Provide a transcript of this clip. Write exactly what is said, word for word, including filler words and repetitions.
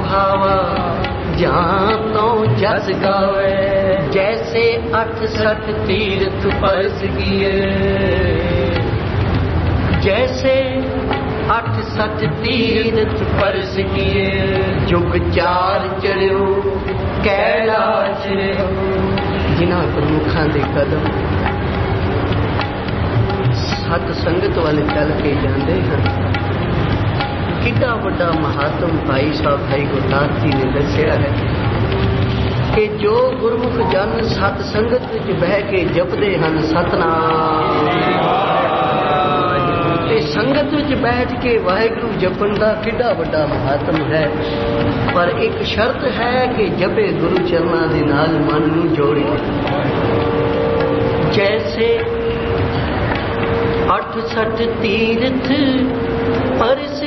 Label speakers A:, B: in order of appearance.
A: ਸੁਹਾਵਾ ਜਾਂ ਤੋਂ ਜਸ ਗਾਵੇ ਜੈਸੇ ਅਠ ਸਠ ਤੀਰਥ ਪਰਸ ਗਏ ਜੈਸੇ अठ सठ तीरथ परस किए जुग चार चढ़ियो कैलाश जिन्हां प्रमुखां दे कदम सत संगत वाले चल के जाते हैं। कितना बड़ा महात्म भाई साहब भाई गुरदास जी ने दसिया है कि जो गुरमुख जन सत संगत विच बह के जपदे हन सतनाम संगत विच बैठ के वाहिगुरु जपन का कितना बड़ा महात्म है। पर एक शर्त है कि जपे गुरु चरणों के नाल मन नूं जोड़े जैसे अठ सठ तीरथ परस